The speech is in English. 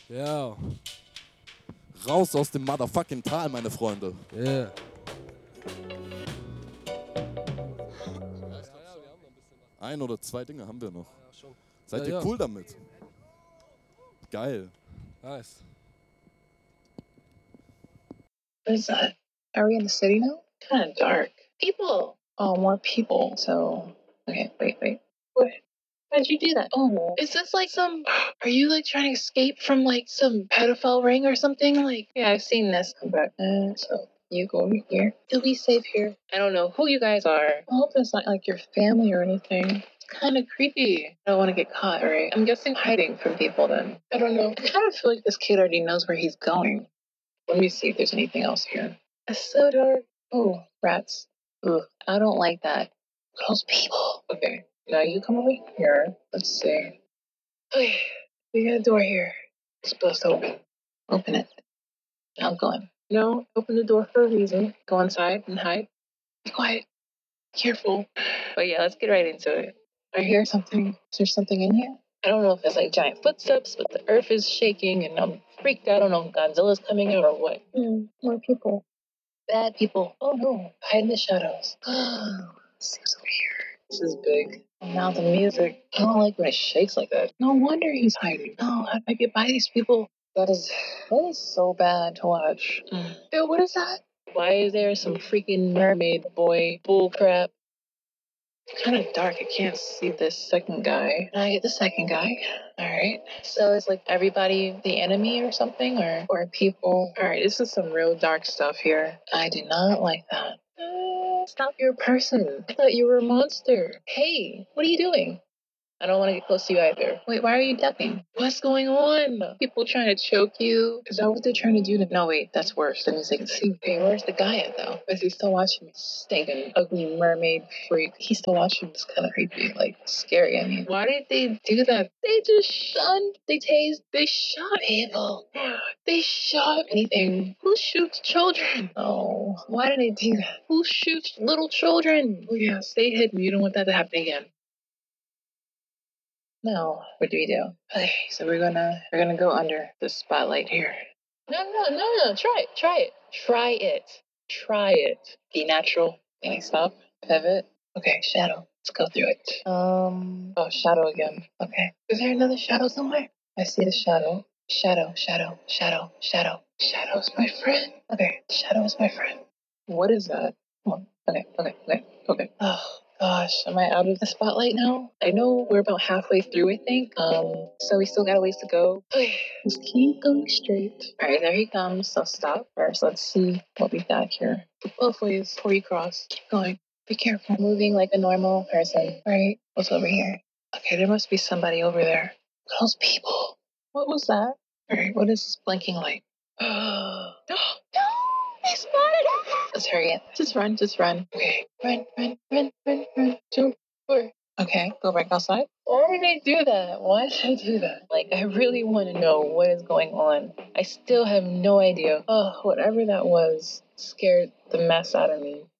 Ja. Raus aus dem motherfucking Tal, meine Freunde. Yeah. Ein oder zwei Dinge haben wir noch. Ja, schon. Seid ihr Ja. cool damit? Geil. Nice. What is that? Are we in the city now? Kind of dark. People. Oh, more people. So, okay, wait. What? Why'd you do that? Oh, is this like some? Are you like trying to escape from like some pedophile ring or something? Like, yeah, I've seen this. But so you go over here. You'll be safe here. I don't know who you guys are. I hope it's not like your family or anything. It's kind of creepy. I don't want to get caught, right? I'm guessing hiding from people then. I don't know. I kind of feel like this kid already knows where he's going. Let me see if there's anything else here. It's so dark. Oh, rats. Ugh, I don't like that. Those people. Okay, now you come over here. Let's see. Okay, we got a door here. It's supposed to open. Open it. I'm going. No, open the door for a reason. Go inside and hide. Be quiet. Careful. But yeah, let's get right into it. I hear something. Is there something in here? I don't know if it's like giant footsteps, but the earth is shaking and I'm freaked out. I don't know if Godzilla's coming out or what. More people. Bad people. Oh no. Hide in the shadows. Let's see what's over here. This is big. And now the music. I don't like when it shakes like that. No wonder he's hiding. No, how do I get by these people? That is so bad to watch. Ew, what is that? Why is there some freaking mermaid boy bullcrap? It's kind of dark. I can't see this second guy. Can I get the second guy? All right. So it's like everybody the enemy or something, or people. All right. This is some real dark stuff here. I do not like that. Stop your person. I thought you were a monster. Hey, what are you doing? I don't want to get close to you either. Wait, why are you ducking? What's going on? People trying to choke you? Is that what they're trying to do? No, wait, that's worse. That means they can see. Hey, where's the guy at, though? Is he still watching me? Stinking, ugly mermaid freak. He's still watching. It's kind of creepy, like scary. I mean, why did they do that? They just shunned. They tased. They shot people. They shot anything. Who shoots children? Oh, why did they do that? Who shoots little children? Oh, yeah, stay hidden. You don't want that to happen again. Now, what do we do? Okay, so we're gonna go under the spotlight here. No. Try it. Be natural. Can I stop? Pivot. Okay, shadow. Let's go through it. Oh, shadow again. Okay. Is there another shadow somewhere? I see the shadow. Shadow. Shadow's my friend. Okay, shadow is my friend. What is that? Come on. Okay. Oh gosh, am I out of the spotlight now? I know we're about halfway through, I think. So we still got a ways to go. Okay, just keep going straight. All right, there he comes. So stop first. Let's see what we got here. Both ways before you cross. Keep going. Be careful. Moving like a normal person. All right, what's over here? Okay, there must be somebody over there. Those people. What was that? All right, what is this blinking light? No! He spotted us! Let's hurry up. Just run. Okay. Run. Jump. Forward. Okay, go back outside. Why did they do that? Why did they do that? Like, I really want to know what is going on. I still have no idea. Oh, whatever that was scared the mess out of me.